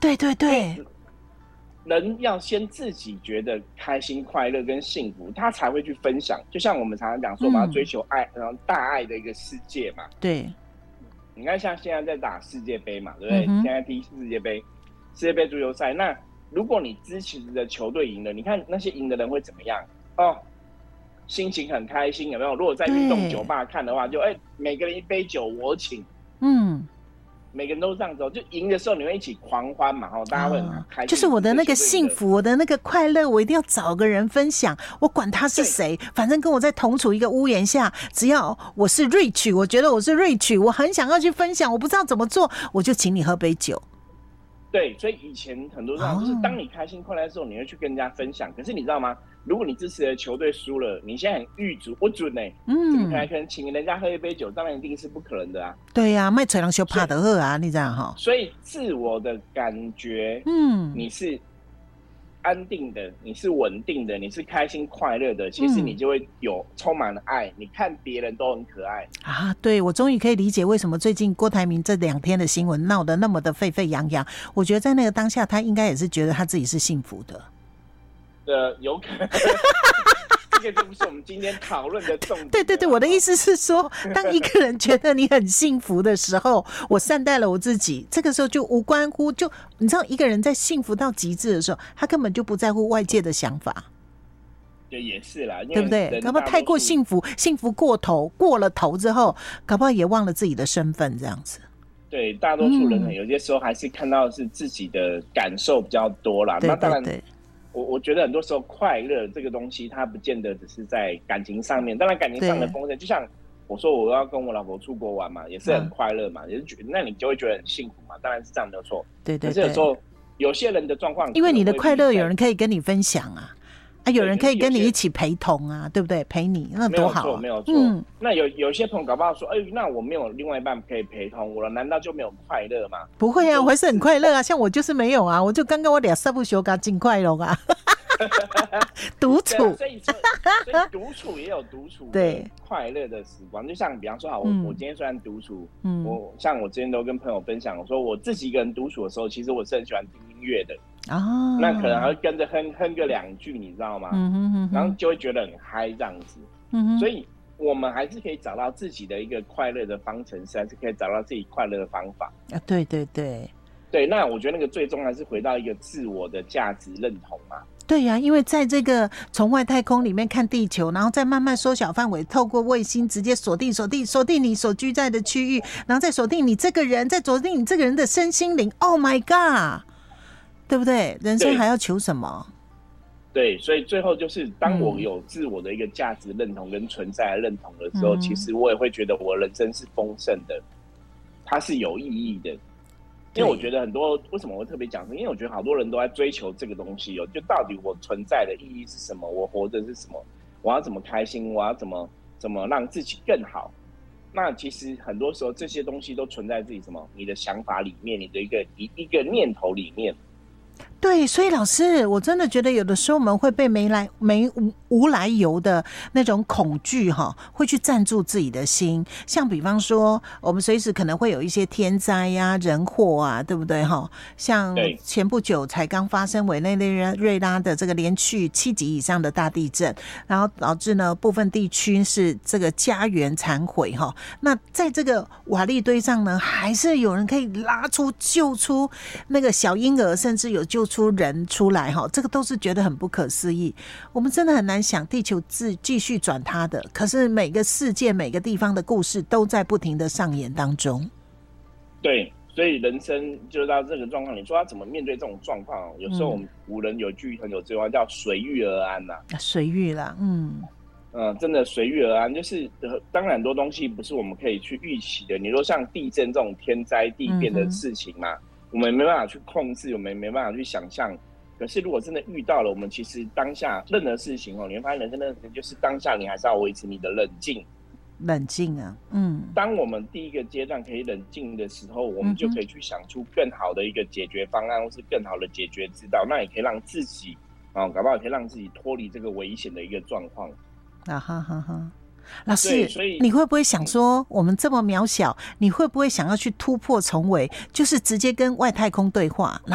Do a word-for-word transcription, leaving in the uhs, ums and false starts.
对对对， 人要先自己觉得开心、快乐跟幸福，他才会去分享。就像我们常常讲说，我们要追求爱，然后大爱的一个世界嘛。 对， 你看，像现在在打世界杯嘛，对不对？ 嗯、 现在踢世界杯，世界杯足球赛，那如果你支持的球队赢了，你看那些赢的人会怎么样？哦，心情很开心，有没有？如果在运动酒吧看的话，就哎、欸，每个人一杯酒我请，嗯。每个人都这样走，就赢的时候你会一起狂欢嘛，大家会很开心、哦。 就是我的那个幸福，我的那个快乐，我一定要找个人分享。我管他是谁，反正跟我在同处一个屋檐下，只要我是 rich， 我觉得我是 rich， 我很想要去分享，我不知道怎么做，我就请你喝杯酒。对， 所以以前很多这样，就是当你开心快乐的时候，你会去跟人家分享。可是你知道吗？如果你支持的球队输了，你现在很郁卒不准呢、欸，嗯，怎么可能可能请人家喝一杯酒？当然一定是不可能的啊。 对呀、啊，卖吹人修怕得喝啊，你这样哈。 所以自我的感觉，嗯，你是安定的，你是稳定的，你是开心快乐的，其实你就会有充满了爱。你看别人都很可爱啊！对，我终于可以理解为什么最近郭台铭这两天的新闻闹得那么的沸沸扬扬。我觉得在那个当下，他应该也是觉得他自己是幸福的。 呃，有可能，这个就不是我们今天讨论的重点。 对对对，我的意思是说，当一个人觉得你很幸福的时候，我善待了我自己，这个时候就无关乎就你知道，一个人在幸福到极致的时候，他根本就不在乎外界的想法。 对，也是啦， 对不对？搞不好太过幸福，幸福过头，过了头之后，搞不好也忘了自己的身份，这样子。 对，大多数人有些时候还是看到是自己的感受比较多啦。 嗯、 那当然。 对对对我我觉得很多时候快乐这个东西，它不见得只是在感情上面。当然，感情上的丰盛，就像我说我要跟我老婆出国玩嘛，也是很快乐嘛，嗯、也是觉得那你就会觉得很幸福嘛。当然是这样没有错。 对对对。 可是有时候有些人的状况， 因为你的快乐有人可以跟你分享啊。啊，有人可以跟你一起陪同啊，对不对？陪你那多好、啊， 没有错，没有错。嗯，那有有些朋友搞不好说，哎、欸，那我没有另外一半可以陪同我了，难道就没有快乐吗？ 不会啊，我还是很快乐啊。像我就是没有啊，我就刚刚我俩三不休嘎尽快乐啊。独处， 所以所以独处也有独处的快乐的时光。就像比方说，好，我、嗯、我今天虽然独处，嗯，我像我之前都跟朋友分享，我说我自己一个人独处的时候，其实我是很喜欢听音乐的。哦，那可能还会跟着哼哼个两句，你知道吗？嗯哼哼哼，然后就会觉得很嗨这样子。嗯哼，所以我们还是可以找到自己的一个快乐的方程式，还是可以找到自己快乐的方法。 啊，对对对， 对。那我觉得那个最终还是回到一个自我的价值认同嘛。 对呀、啊，因为在这个从外太空里面看地球，然后再慢慢缩小范围，透过卫星直接锁定锁定锁定你所居在的区域，然后再锁定你这个人，再锁定你这个人的身心灵。Oh my god！对不对？人生还要求什么？ 对，所以最后就是当我有自我的一个价值认同跟存在的认同的时候、嗯，其实我也会觉得我人生是丰盛的，它是有意义的。因为我觉得很多为什么我会特别讲，因为我觉得好多人都在追求这个东西哦，就到底我存在的意义是什么？我活着是什么？我要怎么开心？我要怎么怎么让自己更好？那其实很多时候这些东西都存在自己什么？你的想法里面，你的一个一一个念头里面。 对，所以老师，我真的觉得有的时候我们会被没来没无无来由的那种恐惧哈，会去占住自己的心。像比方说，我们随时可能会有一些天灾呀、啊、人祸啊，对不对哈？像前不久才刚发生委内瑞拉的这个连续七级以上的大地震，然后导致呢部分地区是这个家园残毁哈。那在这个瓦砾堆上呢，还是有人可以拉出救出那个小婴儿，甚至有救出人出来，这个都是觉得很不可思议。我们真的很难想地球自继续转它的，可是每个世界每个地方的故事都在不停的上演当中。 对，所以人生就到这个状况，你说要怎么面对这种状况？有时候我们古人有句很有智慧叫随遇而安呐、 啊，随遇啦，嗯嗯，真的随遇而安，就是当然很多东西不是我们可以去预期的。你说像地震这种天灾地变的事情嘛，嗯、我们没办法去控制，我们没办法去想象。可是如果真的遇到了，我们其实当下任何事情哦，你会发现人生的就是当下你还是要维持你的冷静。 冷静啊，嗯。 当我们第一个阶段可以冷静的时候，我们就可以去想出更好的一个解决方案，或是更好的解决之道。那也可以让自己啊，搞不好也可以让自己脱离这个危险的一个状况。啊哈哈哈。 老师，你会不会想说，我们这么渺小，你会不会想要去突破重围，就是直接跟外太空对话？